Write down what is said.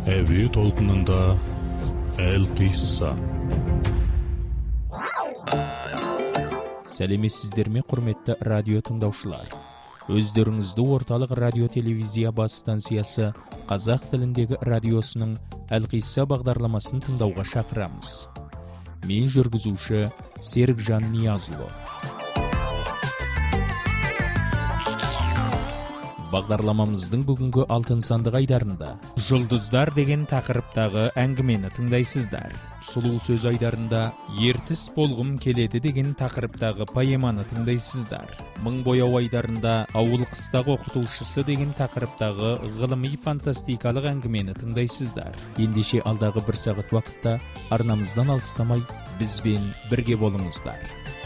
Әуе толқынында әл-қисса. Сәлеметсіздер ме, құрметті радио тыңдаушылар? Өздеріңізді орталық радио телевизия бас станциясы қазақ тіліндегі радиосының әл-қисса бағдарламасын тыңдауға шақырамыз. Мен жүргізуші Серікжан Ниязұлы. Бағдарламамыздың бүгінгі алтын сандық айдарында «Жұлдыздар» деген тақырыптағы әңгімені тыңдайсыздар. Сұлу сөз айдарында «Ертіс болғым келеді» деген тақырыптағы поэманы тыңдайсыздар. Мың бояу айдарында «Ауыл қыстағы оқытушысы» деген тақырыптағы ғылыми фантастикалық әңгімені тыңдайсыздар. Ендеше алдағы бір сағат уақытта арнамыздан алыстамай бізбен бірге болыңыздар.